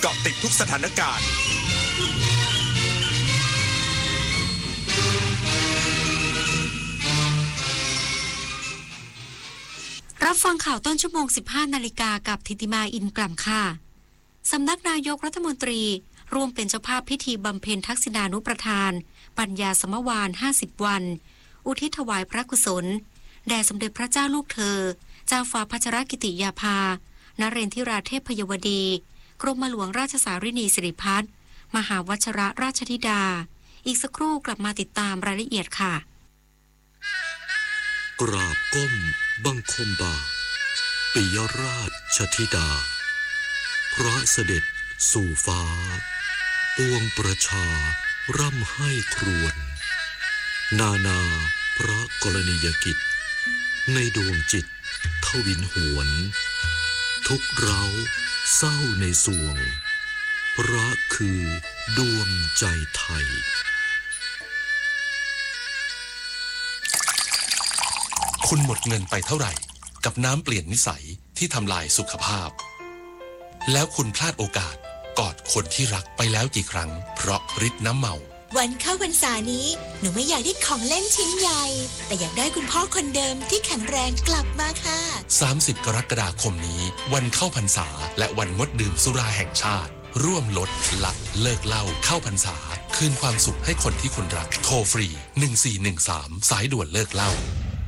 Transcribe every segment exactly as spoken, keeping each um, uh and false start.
าะติดทุกสถานการณ์รับฟังข่าวต้นชั่วโมง สิบห้า นาฬิกากับธิติมาอินกล่ำค่ะสำนักนายกรัฐมนตรีร่วมเป็นเจ้าภาพพิธีบำเพ็ญทักษิณานุประทานปัญญาสมวานห้าสิบวันอุทิศถวายพระกุศลแด่สมเด็จพระเจ้าลูกเธอเจ้าฟ้าพัชรกิติยาภานเรนทิราเทพยวดีกรมหลวงราชสารินีสิริพัฒน์มหาวชรราชธิดาอีกสักครู่กลับมาติดตามรายละเอียดค่ะกราบก้มบังคมบาปิยราชธิดาพระเสด็จสู่ฟ้าปวงประชาร่ำให้ครวญนานาพระกรณียกิจในดวงจิตทวินหวนทุกเราเศร้าในสวงพระคือดวงใจไทยคุณหมดเงินไปเท่าไหร่กับน้ำเปลี่ยนนิสัยที่ทำลายสุขภาพแล้วคุณพลาดโอกาสกอดคนที่รักไปแล้วกี่ครั้งเพราะฤทธิ์น้ำเมาวันเข้าพรรษานี้หนูไม่อยากได้ของเล่นชิ้นใหญ่แต่อยากได้คุณพ่อคนเดิมที่แข็งแรงกลับมาค่ะสามสิบกรกฎาคมนี้วันเข้าพรรษาและวันงดดื่มสุราแห่งชาติร่วมลดละเลิกเหล้าเข้าพรรษาคืนความสุขให้คนที่คุณรักโทรฟรีหนึ่งสี่หนึ่งสามสายด่วนเลิกเหล้า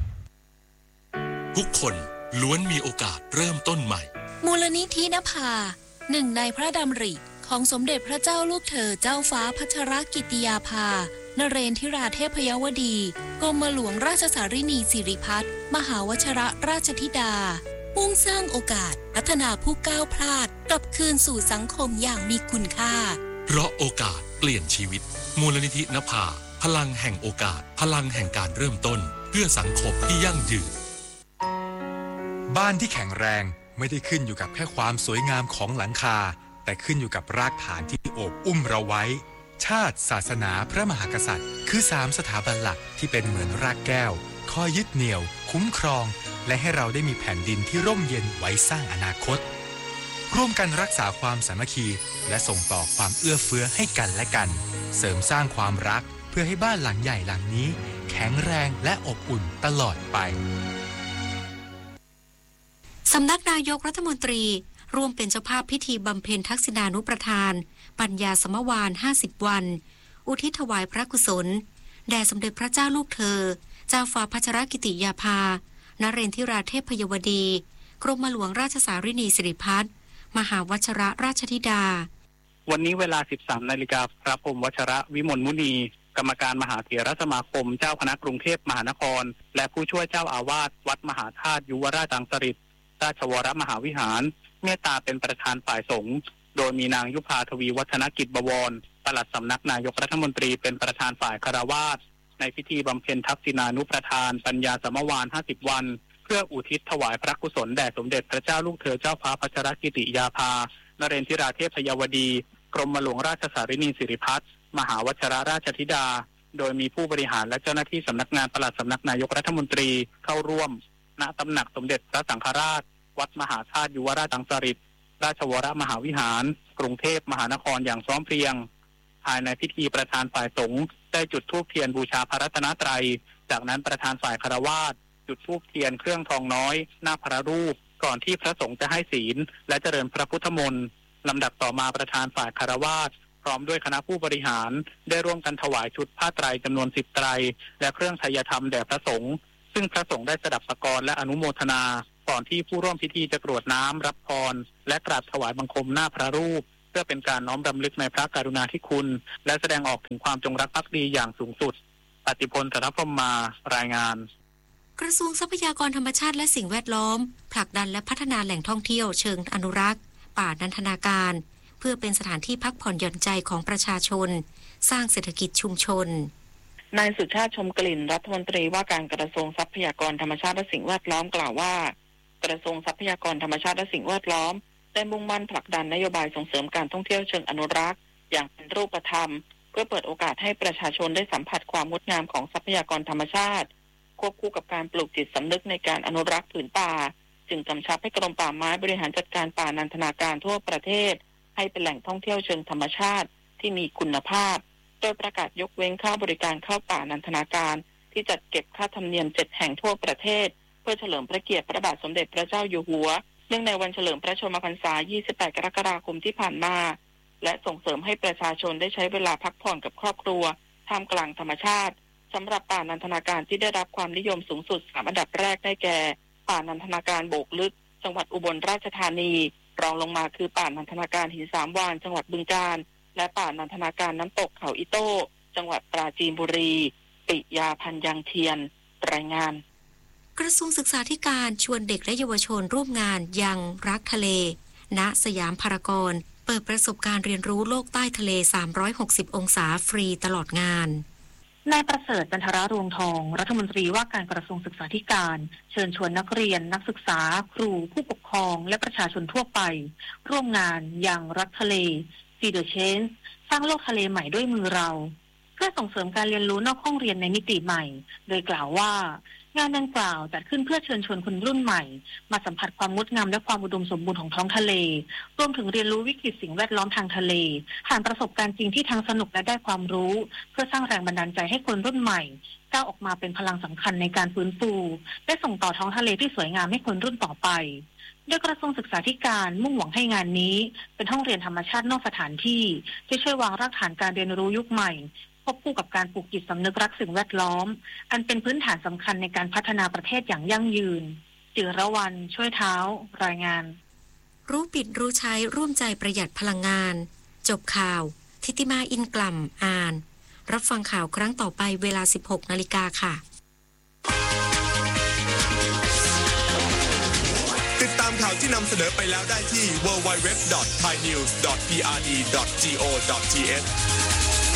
ทุกคนล้วนมีโอกาสเริ่มต้นใหม่มูลนิธินภาหนึ่งในพระดำริของสมเด็จพระเจ้าลูกเธอเจ้าฟ้าพัชรกิติยาภานเรนทิราเทพยวดีกรมหลวงราชสารินีสิริพัฒน์มหาวชรราชธิดามุ่งสร้างโอกาสพัฒนาผู้ก้าวพลาดกลับคืนสู่สังคมอย่างมีคุณค่าเพราะโอกาสเปลี่ยนชีวิตมูลนิธินภาพลังแห่งโอกาสพลังแห่งการเริ่มต้นเพื่อสังคมที่ยั่งยืนบ้านที่แข็งแรงไม่ได้ขึ้นอยู่กับแค่ความสวยงามของหลังคาแต่ขึ้นอยู่กับรากฐานที่โอบอุ้มเราไว้ชาติศาสนาพระมหากษัตริย์คือสามสถาบันหลักที่เป็นเหมือนรากแก้วคอยยึดเหนี่ยวคุ้มครองและให้เราได้มีแผ่นดินที่ร่มเย็นไว้สร้างอนาคตร่วมกันรักษาความสามัคคีและส่งต่อความเอื้อเฟื้อให้กันและกันเสริมสร้างความรักเพื่อให้บ้านหลังใหญ่หลังนี้แข็งแรงและอบอุ่นตลอดไปสำนักนายกรัฐมนตรีร่วมเป็นเจ้าภาพพิธีบำเพ็ญทักษิณานุประทานปัญญาสมวานห้าสิบวันอุทิศถวายพระกุศลแด่สมเด็จพระเจ้าลูกเธอเจ้าฟ้าพัชรกิติยาภานเรนทิราเทพยวดีกรมหลวงราชสารินีสิริพัฒน์มหาวชรราชธิดาวันนี้เวลา สิบสามนาฬิกา พระพรหมวชรวิมลมุนีกรรมการมหาเถรสมาคมเจ้าคณะกรุงเทพมหานครและผู้ช่วยเจ้าอาวาสวัดมหาธาตุยุวราชรังสฤษฎ์ราชวรมหาวิหารเมตตาเป็นประธานฝ่ายสงฆ์โดยมีนางยุพาทวีวัฒนกิจบวรปลัดสำนักนายกรัฐมนตรีเป็นประธานฝ่ายคฤหัสถ์ในพิธีบำเพ็ญทักษิณานุประทานปัญญาสมวานห้าสิบวันเพื่ออุทิศถวายพระกุศลแด่สมเด็จพระเจ้าลูกเธอเจ้าฟ้าพัชรกิติยาภานเรนทิราเทพยวดีกรมหลวงราชสารินีสิริพัฒน์มหาวชรราชธิดาโดยมีผู้บริหารและเจ้าหน้าที่สำนักงานปลัดสำนักนายกรัฐมนตรีเข้าร่วมณตำหนักสมเด็จพระสังฆราชวัดมหาธาตุยุวราชรังสฤษฎ์ราชวรมหาวิหารกรุงเทพมหานครอย่างพร้อมเพรียงภายในพิธีประธานฝ่ายสงฆ์ได้จุดธูปเทียนบูชาพระรัตนตรัยจากนั้นประธานฝ่ายคฤหัสถ์จุดธูปเทียนเครื่องทองน้อยหน้าพระรูปก่อนที่พระสงฆ์จะให้ศีลและเจริญพระพุทธมนต์ลำดับต่อมาประธานฝ่ายคฤหัสถ์พร้อมด้วยคณะผู้บริหารได้ร่วมกันถวายชุดผ้าไตรจำนวนสิบไตรและเครื่องไทยธรรมแด่พระสงฆ์ซึ่งพระสงฆ์ได้สดับสกรและอนุโมทนาก่อนที่ผู้ร่วมพิธีจะกรวดน้ำรับพรและกราบถวายบังคมหน้าพระรูปเพื่อเป็นการน้อมรำลึกในพระกรุณาธิคุณและแสดงออกถึงความจงรักภักดีอย่างสูงสุดปฏิพล สัทธพรหมมารายงานกระทรวงทรัพยากรธรรมชาติและสิ่งแวดล้อมผลักดันและพัฒนาแหล่งท่องเที่ยวเชิงอนุรักษ์ป่านันทนาการเพื่อเป็นสถานที่พักผ่อนหย่อนใจของประชาชนสร้างเศรษฐกิจชุมชนนายสุชาติชมกลิ่นรัฐมนตรีว่าการกระทรวงทรัพยากรธรรมชาติและสิ่งแวดล้อมกล่าวว่ากระทรวงทรัพยากรธรรมชาติและสิ่งแวดล้อมได้มุ่งมั่นผลักดันนโยบายส่งเสริมการท่องเที่ยวเชิงอนุรักษ์อย่างเป็นรูปธรรมเพื่อเปิดโอกาสให้ประชาชนได้สัมผัสความงดงามของทรัพยากรธรรมชาติควบคู่กับการปลูกจิตสำนึกในการอนุรักษ์ผืนป่าจึงกำชับให้กรมป่าไม้บริหารจัดการป่านันทนาการทั่วประเทศให้เป็นแหล่งท่องเที่ยวเชิงธรรมชาติที่มีคุณภาพโดยประกาศยกเว้นค่าบริการเข้าป่านันทนาการที่จัดเก็บค่าธรรมเนียมเจ็ดแห่งทั่วประเทศเพื่อเฉลิมพระเกียรติพระบาทสมเด็จพระเจ้าอยู่หัวเนื่องในวันเฉลิมพระชนมพรรษายี่สิบแปดกรกฎาคมที่ผ่านมาและส่งเสริมให้ประชาชนได้ใช้เวลาพักผ่อนกับครอบครัวท่ามกลางธรรมชาติสำหรับป่านันทนาการที่ได้รับความนิยมสูงสุดสามอันดับแรกได้แก่ป่านันทนาการโบกลึกจังหวัดอุบลราชธานีรองลงมาคือป่านันทนาการหินสามวานจังหวัดบึงกาฬและป่านันทนาการน้ำตกเขาอิโต้จังหวัดปราจีนบุรีปิยาพันยังเทียนรายงานกระทรวงศึกษาธิการชวนเด็กและเยาวชนร่วมงานยังรักทะเลณสยามพารากอนเปิดประสบการณ์เรียนรู้โลกใต้ทะเลสามร้อยหกสิบองศาฟรีตลอดงานนายประเสริฐจันทรารวงทองรัฐมนตรีว่าการกระทรวงศึกษาธิการเชิญชวนนักเรียนนักศึกษาครูผู้ปกครองและประชาชนทั่วไปร่วมงานยังรักทะเล See the Change สร้างโลกทะเลใหม่ด้วยมือเราเพื่อส่งเสริมการเรียนรู้นอกห้องเรียนในมิติใหม่โดยกล่าวว่างานดังกล่าวจัดขึ้นเพื่อเชิญชวนคนรุ่นใหม่มาสัมผัสความงดงามและความอุดมสมบูรณ์ของท้องทะเลรวมถึงเรียนรู้วิกฤตสิ่งแวดล้อมทางทะเลผ่านประสบการณ์จริงที่ทั้งสนุกและได้ความรู้เพื่อสร้างแรงบันดาลใจให้คนรุ่นใหม่ก้าวออกมาเป็นพลังสำคัญในการฟื้นฟูและส่งต่อท้องทะเลที่สวยงามให้คนรุ่นต่อไปโดยกระทรวงศึกษาธิการมุ่งหวังให้งานนี้เป็นห้องเรียนธรรมชาตินอกสถานที่ที่ช่วยวางรากฐานการเรียนรู้ยุคใหม่ควบคู่กับการปลูกจิตสำนึกรักสิ่งแวดล้อมอันเป็นพื้นฐานสำคัญในการพัฒนาประเทศอย่างยั่งยืนจิรวรรณช่วยเท้ารายงานรู้ปิดรู้ใช้ร่วมใจประหยัดพลังงานจบข่าวทิติมาอินกล่ำอ่านรับฟังข่าวครั้งต่อไปเวลา สิบหกนาฬิกา นค่ะติดตามข่าวที่นำเสนอไปแล้วได้ที่ ดับเบิลยู ดับเบิลยู ดับเบิลยู ดอท ไทยนิวส์ ดอท พี อาร์ ดี ดอท จี โอ ดอท ที เอช